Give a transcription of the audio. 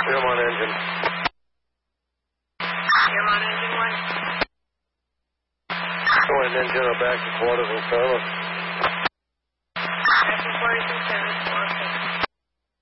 You're on engine. You're on engine 1. Going engine or back to quarters and service.